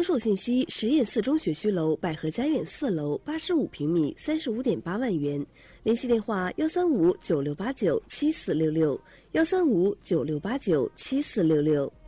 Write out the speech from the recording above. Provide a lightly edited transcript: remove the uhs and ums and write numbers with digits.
售信息：实验四中学区楼百合家苑4楼，85平米，35.8万元。联系电话：13596897466，13596897466。